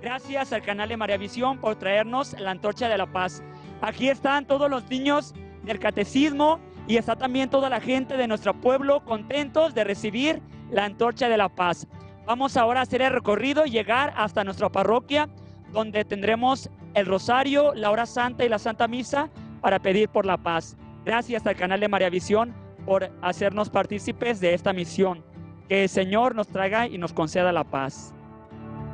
Gracias al canal de María Visión por traernos la antorcha de la paz. Aquí están todos los niños del catecismo y está también toda la gente de nuestro pueblo contentos de recibir la antorcha de la paz. Vamos ahora a hacer el recorrido y llegar hasta nuestra parroquia, donde tendremos el rosario, la hora santa y la santa misa para pedir por la paz. Gracias al canal de María Visión por hacernos partícipes de esta misión. Que el Señor nos traiga y nos conceda la paz.